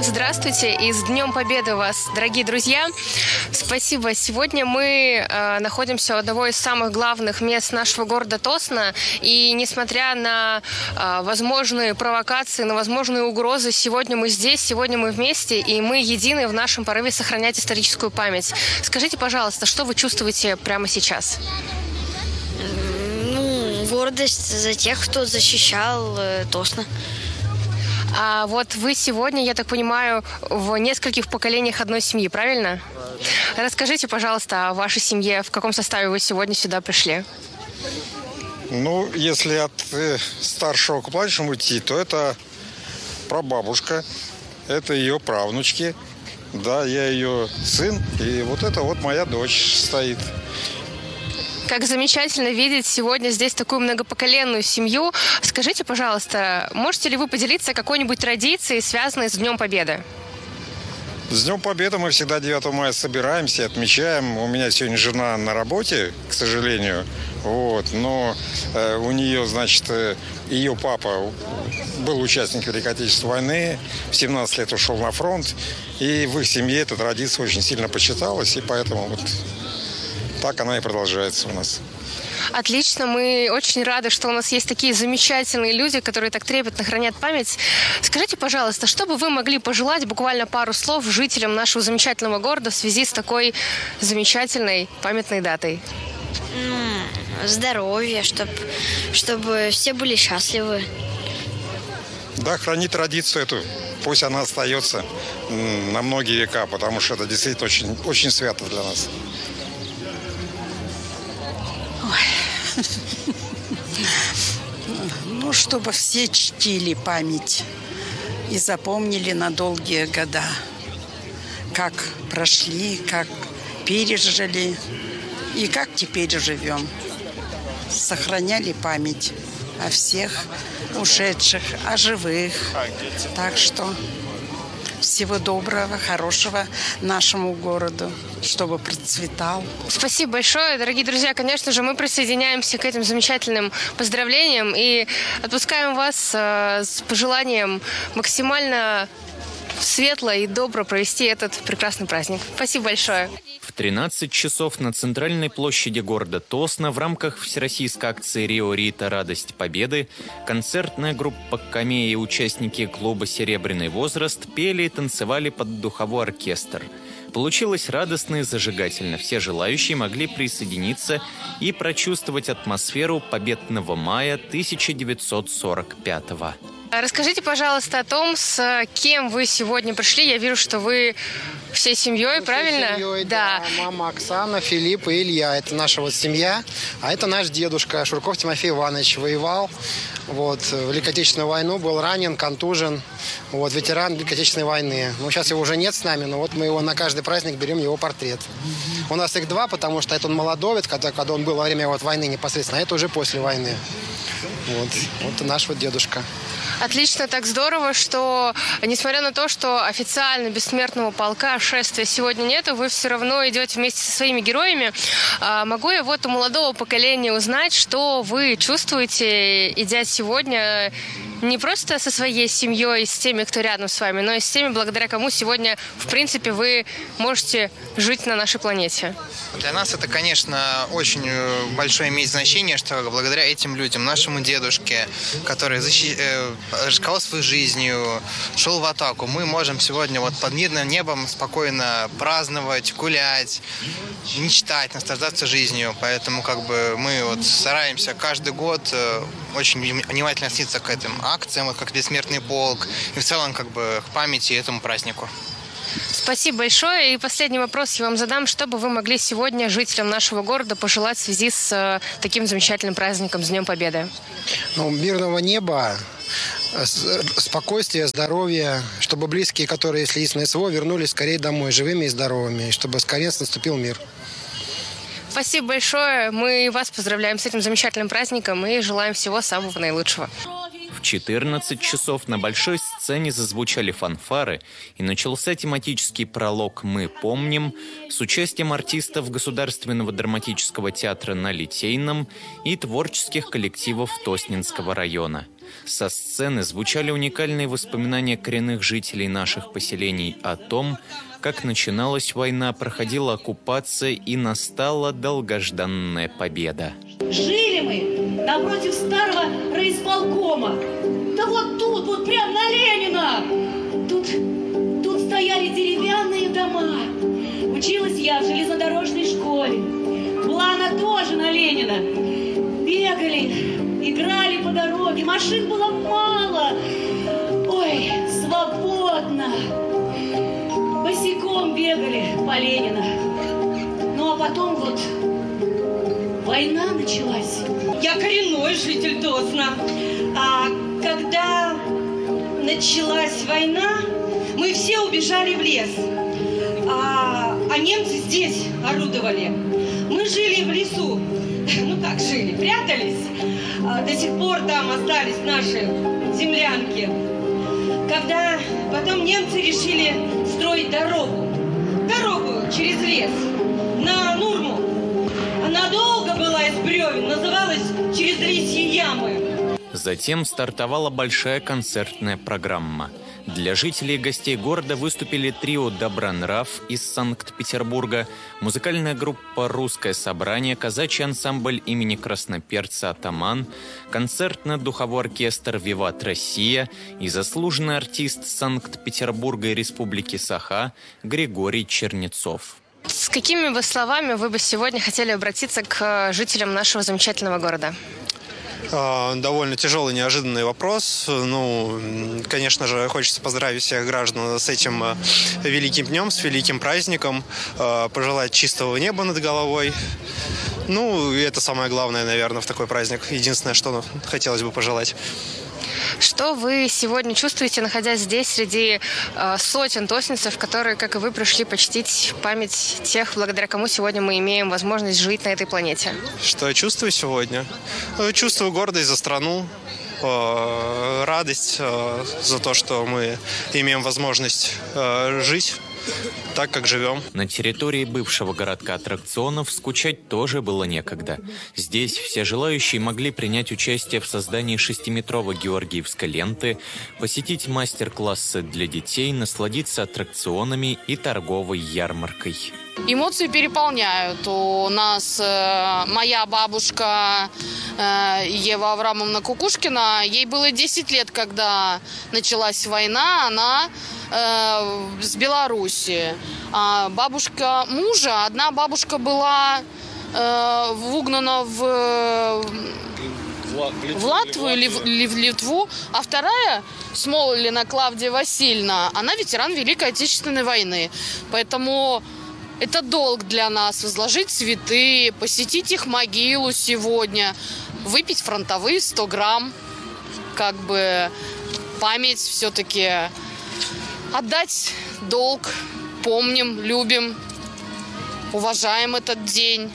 Здравствуйте и с Днем Победы вас, дорогие друзья! Спасибо. Сегодня мы находимся у одного из самых главных мест нашего города Тосно. И несмотря на возможные провокации, на возможные угрозы, сегодня мы здесь, сегодня мы вместе, и мы едины в нашем порыве сохранять историческую память. Скажите, пожалуйста, что вы чувствуете прямо сейчас? Гордость за тех, кто защищал Тосно. А вот вы сегодня, я так понимаю, в нескольких поколениях одной семьи, правильно? Расскажите, пожалуйста, о вашей семье. В каком составе вы сегодня сюда пришли? Если от старшего к младшему идти, то это прабабушка, это ее правнучки. Да, я ее сын, и вот это вот моя дочь стоит. Как замечательно видеть сегодня здесь такую многопоколенную семью. Скажите, пожалуйста, можете ли вы поделиться какой-нибудь традицией, связанной с Днем Победы? С Днем Победы мы всегда 9 мая собираемся, отмечаем. У меня сегодня жена на работе, к сожалению. Но у нее, ее папа был участником Великой Отечественной войны, в 17 лет ушел на фронт. И в их семье эта традиция очень сильно почиталась, и поэтому так она и продолжается у нас. Отлично, мы очень рады, что у нас есть такие замечательные люди, которые так трепетно хранят память. Скажите, пожалуйста, что бы вы могли пожелать, буквально пару слов, жителям нашего замечательного города в связи с такой замечательной памятной датой? Здоровья, чтобы все были счастливы. Да, хранить традицию эту. Пусть она остается на многие века, потому что это действительно очень, очень свято для нас. Чтобы все чтили память и запомнили на долгие года, как прошли, как пережили и как теперь живем. Сохраняли память о всех ушедших, о живых. Так что всего доброго, хорошего нашему городу, чтобы процветал. Спасибо большое, дорогие друзья. Конечно же, мы присоединяемся к этим замечательным поздравлениям и отпускаем вас с пожеланием максимально светло и добро провести этот прекрасный праздник. Спасибо большое. В 13 часов на центральной площади города Тосно в рамках всероссийской акции «Рио Рита. Радость Победы» концертная группа «Камея» и участники клуба «Серебряный возраст» пели и танцевали под духовой оркестр. Получилось радостно и зажигательно. Все желающие могли присоединиться и прочувствовать атмосферу победного мая 1945-го. Расскажите, пожалуйста, о том, с кем вы сегодня пришли. Я вижу, что вы всей семьей, правильно? Всей семьей, да. Мама Оксана, Филипп и Илья. Это наша семья. А это наш дедушка Шурков Тимофей Иванович. Воевал в Великой Отечественную войну, был ранен, контужен. Ветеран Великой Отечественной войны. Сейчас его уже нет с нами, но мы его на каждый праздник берем, его портрет. У нас их два, потому что это он молодовец, когда он был во время войны непосредственно, а это уже после войны. Вот наш дедушка. Отлично, так здорово, что, несмотря на то, что официально бессмертного полка шествия сегодня нету, вы все равно идете вместе со своими героями. Могу я у молодого поколения узнать, что вы чувствуете, идя сегодня не просто со своей семьей, с теми, кто рядом с вами, но и с теми, благодаря кому сегодня, в принципе, вы можете жить на нашей планете? Для нас это, конечно, очень большое имеет значение, что благодаря этим людям, нашему дедушке, который рисковал своей жизнью, шел в атаку, мы можем сегодня под мирным небом спокойно праздновать, гулять, мечтать, наслаждаться жизнью. Поэтому мы стараемся каждый год очень внимательно относиться к этим акциям, как Бессмертный полк, и в целом к памяти этому празднику. Спасибо большое. И последний вопрос я вам задам. Что бы вы могли сегодня жителям нашего города пожелать в связи с таким замечательным праздником, с Днем Победы? Мирного неба, спокойствия, здоровья, чтобы близкие, которые, если есть на СВО, вернулись скорее домой, живыми и здоровыми, и чтобы скорее наступил мир. Спасибо большое. Мы вас поздравляем с этим замечательным праздником и желаем всего самого наилучшего. В 14 часов на большой сцене зазвучали фанфары, и начался тематический пролог «Мы помним» с участием артистов Государственного драматического театра на Литейном и творческих коллективов Тоснинского района. Со сцены звучали уникальные воспоминания коренных жителей наших поселений о том, как начиналась война, проходила оккупация и настала долгожданная победа. Жили мы напротив старого райисполкома. Да вот тут, вот прям на Ленина. Тут стояли деревянные дома. Училась я в железнодорожной школе. Была она тоже на Ленина. Бегали, играли по дороге. Машин было мало. Ой, свободно. Босиком бегали по Ленина. Ну а потом вот война началась. Я коренной житель Тосна. А когда началась война, мы все убежали в лес. А немцы здесь орудовали. Мы жили в лесу. Ну как жили? Прятались. До сих пор там остались наши землянки. Когда потом немцы решили строить дорогу через лес на Нурму. Она долго была из бревен, называлась «Через лисьи ямы». Затем стартовала большая концертная программа. Для жителей и гостей города выступили трио «Добронрав» из Санкт-Петербурга, музыкальная группа «Русское собрание», казачий ансамбль имени Красноперца «Атаман», концертно-духовой оркестр «Виват Россия» и заслуженный артист Санкт-Петербурга и Республики Саха Григорий Чернецов. С какими бы словами вы бы сегодня хотели обратиться к жителям нашего замечательного города? Довольно тяжелый, неожиданный вопрос. Ну, конечно же, хочется поздравить всех граждан с этим великим днем, с великим праздником, пожелать чистого неба над головой. Ну, и это самое главное, наверное, в такой праздник. Единственное, что хотелось бы пожелать. Что вы сегодня чувствуете, находясь здесь, среди сотен тоснинцев, которые, как и вы, пришли почтить память тех, благодаря кому сегодня мы имеем возможность жить на этой планете? Что я чувствую сегодня? Чувствую гордость за страну, радость за то, что мы имеем возможность жить так, как живем. На территории бывшего городка аттракционов скучать тоже было некогда. Здесь все желающие могли принять участие в создании 6-метровой георгиевской ленты, посетить мастер-классы для детей, насладиться аттракционами и торговой ярмаркой. Эмоции переполняют. У нас моя бабушка Ева Аврамовна Кукушкина, ей было 10 лет, когда началась война, она с Белоруссии. А бабушка мужа, одна бабушка была угнана в Латвию или в Литву, а вторая, Смолина Клавдия Васильевна, она ветеран Великой Отечественной войны. Поэтому это долг для нас возложить цветы, посетить их могилу сегодня, выпить фронтовые 100 грамм, как бы память все-таки, отдать долг, помним, любим, уважаем этот день.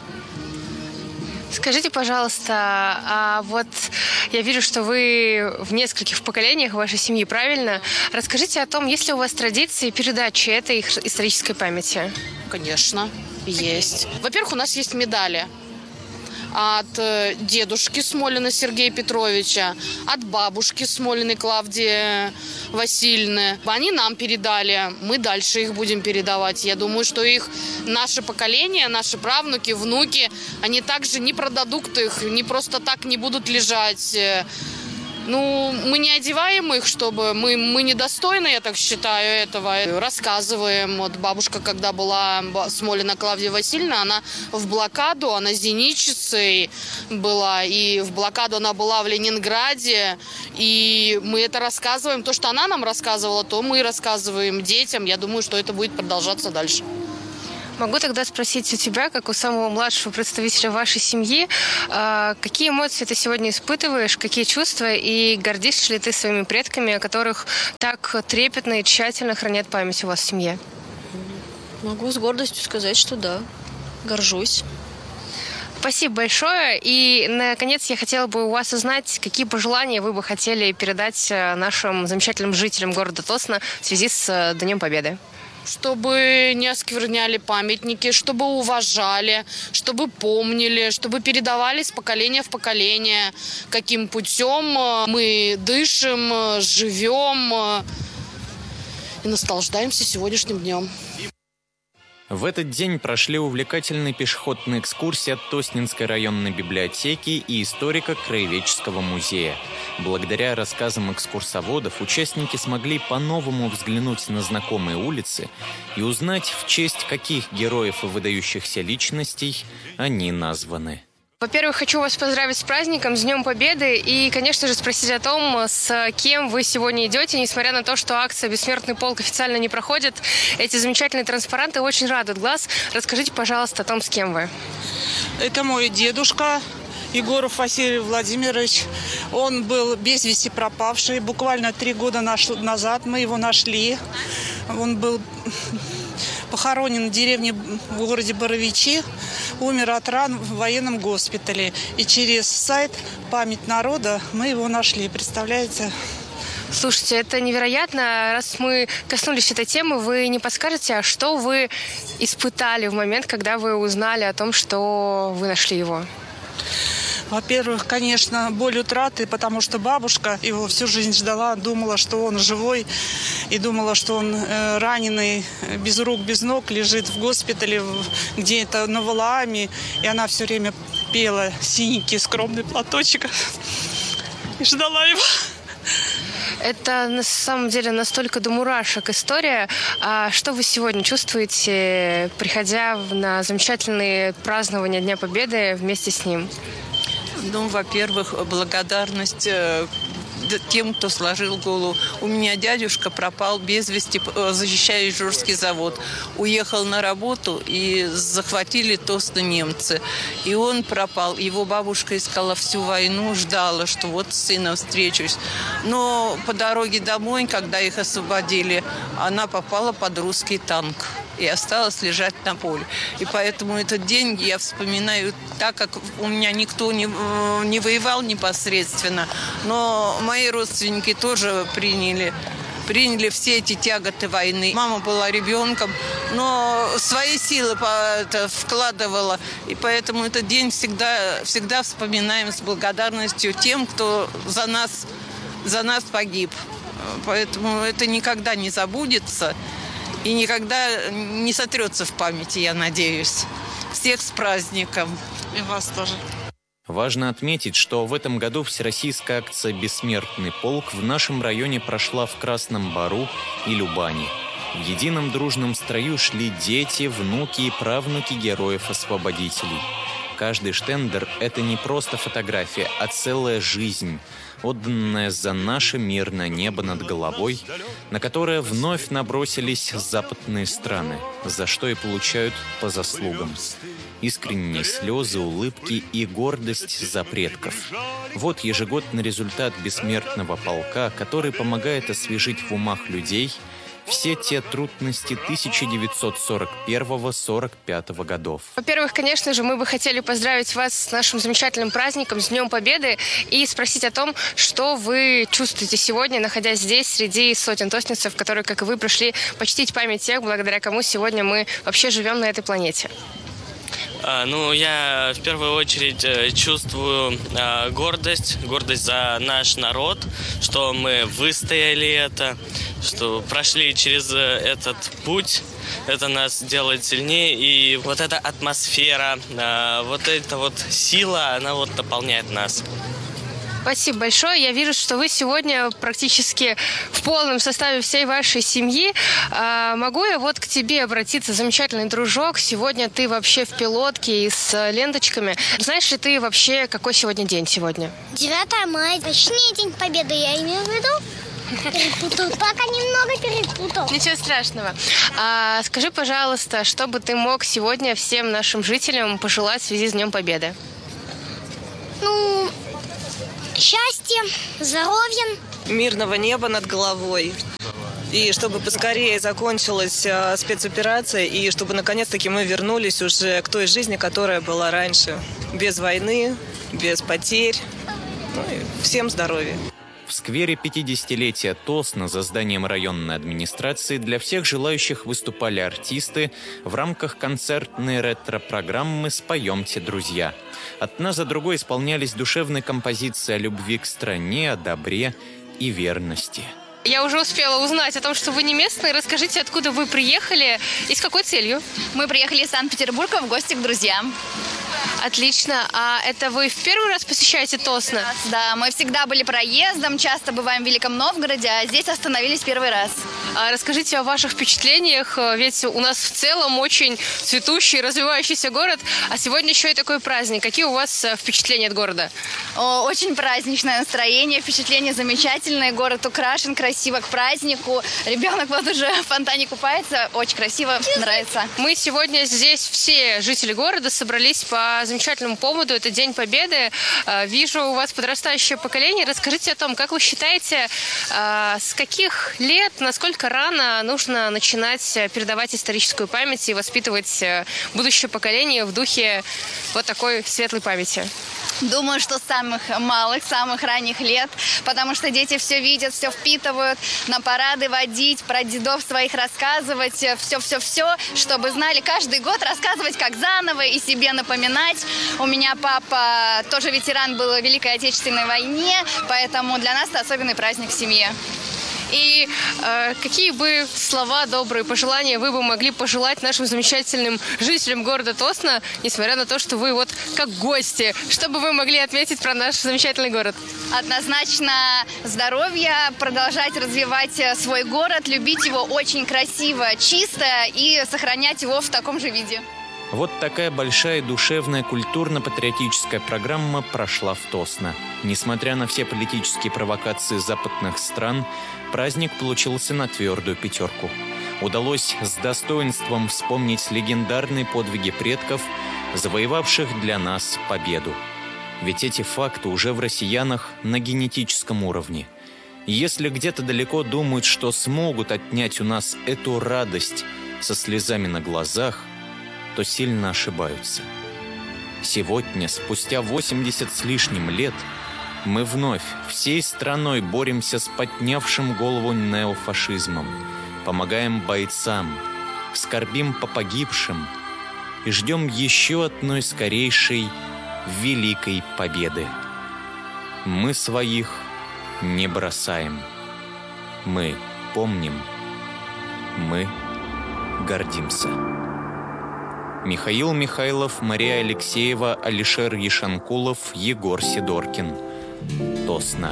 Скажите, пожалуйста, а вот я вижу, что вы в нескольких поколениях вашей семьи, правильно? Расскажите о том, есть ли у вас традиции передачи этой исторической памяти? Конечно, есть. Во-первых, у нас есть медали от дедушки Смолина Сергея Петровича, от бабушки Смолиной Клавдии Васильевны. Они нам передали, мы дальше их будем передавать. Я думаю, что их наше поколение, наши правнуки, внуки, они также не продадут их, не просто так не будут лежать. Ну, мы не одеваем их, чтобы... Мы недостойны, я так считаю, этого. Рассказываем. Вот бабушка, когда была Смолина Клавдия Васильевна, она в блокаду, она зенитчицей была. И в блокаду она была в Ленинграде. И мы это рассказываем. То, что она нам рассказывала, то мы рассказываем детям. Я думаю, что это будет продолжаться дальше. Могу тогда спросить у тебя, как у самого младшего представителя вашей семьи, какие эмоции ты сегодня испытываешь, какие чувства, и гордишься ли ты своими предками, о которых так трепетно и тщательно хранят память у вас в семье? Могу с гордостью сказать, что да, горжусь. Спасибо большое. И, наконец, я хотела бы у вас узнать, какие пожелания вы бы хотели передать нашим замечательным жителям города Тосна в связи с Днем Победы. Чтобы не оскверняли памятники, чтобы уважали, чтобы помнили, чтобы передавали с поколения в поколение, каким путем мы дышим, живем и наслаждаемся сегодняшним днем. В этот день прошли увлекательные пешеходные экскурсии от Тоснинской районной библиотеки и историко-краеведческого музея. Благодаря рассказам экскурсоводов участники смогли по-новому взглянуть на знакомые улицы и узнать, в честь каких героев и выдающихся личностей они названы. Во-первых, хочу вас поздравить с праздником, с Днем Победы и, конечно же, спросить о том, с кем вы сегодня идете. Несмотря на то, что акция «Бессмертный полк» официально не проходит, эти замечательные транспаранты очень радуют глаз. Расскажите, пожалуйста, о том, с кем вы. Это мой дедушка Егоров Василий Владимирович. Он был без вести пропавший. Буквально 3 года назад мы его нашли. Он был похоронен в деревне в городе Боровичи, умер от ран в военном госпитале. И через сайт «Память народа» мы его нашли, представляете? Слушайте, это невероятно. Раз мы коснулись этой темы, вы не подскажете, а что вы испытали в момент, когда вы узнали о том, что вы нашли его? Во-первых, конечно, боль утраты, потому что бабушка его всю жизнь ждала, думала, что он живой, и думала, что он раненый, без рук, без ног, лежит в госпитале где-то на Валааме, и она все время пела синенький скромный платочек и ждала его. Это на самом деле настолько до мурашек история. А что вы сегодня чувствуете, приходя на замечательные празднования Дня Победы вместе с ним? Ну, во-первых, благодарность тем, кто сложил голову. У меня дядюшка пропал без вести, защищая Ижорский завод. Уехал на работу, и захватили Тосны немцы. И он пропал. Его бабушка искала всю войну, ждала, что вот с сыном встречусь. Но по дороге домой, когда их освободили, она попала под русский танк и осталась лежать на поле. И поэтому этот день я вспоминаю так, как у меня никто не воевал непосредственно, но мои родственники тоже приняли все эти тяготы войны. Мама была ребенком, но свои силы вкладывала. И поэтому этот день всегда вспоминаем с благодарностью тем, кто за нас погиб. Поэтому это никогда не забудется и никогда не сотрется в памяти, я надеюсь. Всех с праздником. И вас тоже. Важно отметить, что в этом году всероссийская акция «Бессмертный полк» в нашем районе прошла в Красном Бару и Любани. В едином дружном строю шли дети, внуки и правнуки героев-освободителей. Каждый штендер – это не просто фотография, а целая жизнь, отданная за наше мирное небо над головой, на которое вновь набросились западные страны, за что и получают по заслугам. Искренние слезы, улыбки и гордость за предков. Вот ежегодный результат бессмертного полка, который помогает освежить в умах людей все те трудности 1941-45 годов. Во-первых, конечно же, мы бы хотели поздравить вас с нашим замечательным праздником, с Днем Победы, и спросить о том, что вы чувствуете сегодня, находясь здесь, среди сотен тоснинцев, которые, как и вы, пришли почтить память тех, благодаря кому сегодня мы вообще живем на этой планете. Я в первую очередь чувствую гордость за наш народ, что мы выстояли это, что прошли через этот путь. Это нас делает сильнее, и вот эта атмосфера, вот эта вот сила, она вот наполняет нас. Спасибо большое. Я вижу, что вы сегодня практически в полном составе всей вашей семьи. Могу я вот к тебе обратиться, замечательный дружок? Сегодня ты вообще в пилотке и с ленточками. Знаешь ли ты вообще, какой сегодня день сегодня? 9 мая. Точнее, День Победы, я имею в виду. Перепутал. Пока немного перепутал. Ничего страшного. Скажи, пожалуйста, что бы ты мог сегодня всем нашим жителям пожелать в связи с Днем Победы? Счастья, здоровья. Мирного неба над головой. И чтобы поскорее закончилась спецоперация, и чтобы наконец-таки мы вернулись уже к той жизни, которая была раньше. без войны, без потерь. Ну и всем здоровья. В сквере 50-летия Тосна за зданием районной администрации для всех желающих выступали артисты в рамках концертной ретро-программы «Споемте, друзья». Одна за другой исполнялись душевные композиции о любви к стране, о добре и верности. Я уже успела узнать о том, что вы не местные. Расскажите, откуда вы приехали и с какой целью? Мы приехали из Санкт-Петербурга в гости к друзьям. Отлично. А это вы в первый раз посещаете Тосно? Да, мы всегда были проездом, часто бываем в Великом Новгороде, а здесь остановились первый раз. А расскажите о ваших впечатлениях, ведь у нас в целом очень цветущий, развивающийся город, а сегодня еще и такой праздник. Какие у вас впечатления от города? Очень праздничное настроение, впечатление замечательное, город украшен красиво к празднику. Ребенок вот уже в фонтане купается, очень красиво, нравится. Мы сегодня здесь все жители города собрались по замечательному поводу. Это День Победы. Вижу у вас подрастающее поколение. Расскажите о том, как вы считаете, с каких лет, насколько рано нужно начинать передавать историческую память и воспитывать будущее поколение в духе вот такой светлой памяти? Думаю, что с самых малых, самых ранних лет, потому что дети все видят, все впитывают, на парады водить, про дедов своих рассказывать, все-все-все, чтобы знали каждый год рассказывать как заново и себе напоминать. У меня папа тоже ветеран был в Великой Отечественной войне, поэтому для нас это особенный праздник в семье. И какие бы слова, добрые пожелания вы бы могли пожелать нашим замечательным жителям города Тосно, несмотря на то, что вы вот как гости, что бы вы могли отметить про наш замечательный город? Однозначно здоровья, продолжать развивать свой город, любить его очень красиво, чисто и сохранять его в таком же виде. Вот такая большая душевная культурно-патриотическая программа прошла в Тосно. Несмотря на все политические провокации западных стран, праздник получился на твердую пятерку. Удалось с достоинством вспомнить легендарные подвиги предков, завоевавших для нас победу. Ведь эти факты уже в россиянах на генетическом уровне. Если где-то далеко думают, что смогут отнять у нас эту радость со слезами на глазах, то сильно ошибаются. Сегодня, спустя 80 с лишним лет, мы вновь всей страной боремся с поднявшим голову неофашизмом, помогаем бойцам, скорбим по погибшим и ждем еще одной скорейшей великой победы. Мы своих не бросаем. Мы помним. Мы гордимся. Михаил Михайлов, Мария Алексеева, Алишер Ешанкулов, Егор Сидоркин. Тосно.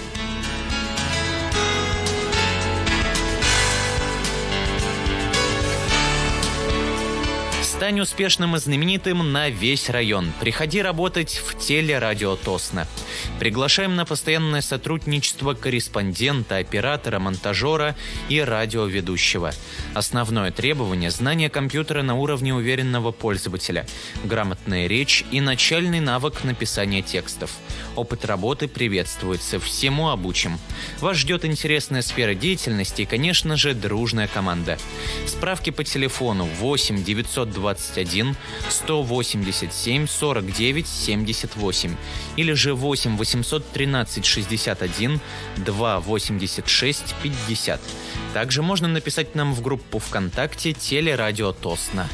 Стань успешным и знаменитым на весь район. Приходи работать в телерадио Тосно. Приглашаем на постоянное сотрудничество корреспондента, оператора, монтажера и радиоведущего. Основное требование – знание компьютера на уровне уверенного пользователя, грамотная речь и начальный навык написания текстов. Опыт работы приветствуется, всему обучим. Вас ждет интересная сфера деятельности и, конечно же, дружная команда. Справки по телефону 8 921 187 49 78 или же 8 813 61 2 86 50. Также можно написать нам в группу ВКонтакте «Телерадио Тосно».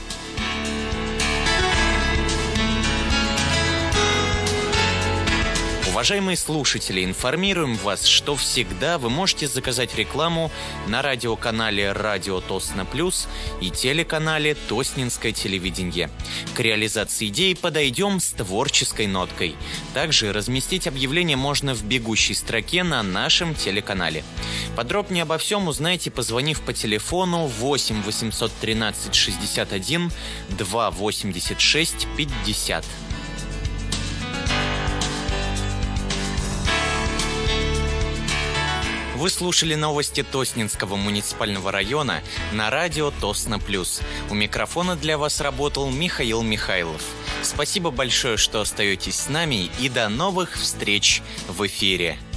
Уважаемые слушатели, информируем вас, что всегда вы можете заказать рекламу на радиоканале «Радио Тосно Плюс» и телеканале «Тоснинское телевидение». К реализации идей подойдем с творческой ноткой. Также разместить объявление можно в бегущей строке на нашем телеканале. Подробнее обо всем узнаете, позвонив по телефону 8 813 61 2 86 50. Вы слушали новости Тоснинского муниципального района на радио Тосно Плюс. У микрофона для вас работал Михаил Михайлов. Спасибо большое, что остаетесь с нами, и до новых встреч в эфире.